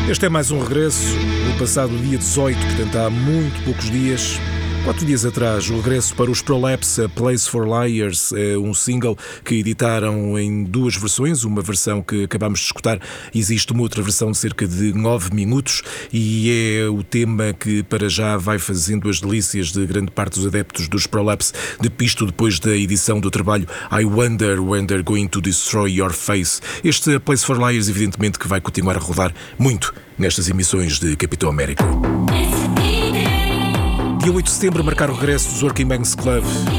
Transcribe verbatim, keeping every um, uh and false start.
Este é mais um regresso, no passado dia dezoito, portanto há muito poucos dias, quatro dias atrás, o regresso para os Prolapse, A Place for Liars, é um single que editaram em duas versões, uma versão que acabámos de escutar, existe uma outra versão de cerca de nove minutos e é o tema que para já vai fazendo as delícias de grande parte dos adeptos dos Prolapse, de pisto depois da edição do trabalho I Wonder When They're Going to Destroy Your Face. Este A Place for Liars evidentemente que vai continuar a rodar muito nestas emissões de Capitão América. Dia oito de setembro a marcar o regresso dos Working Men's Club.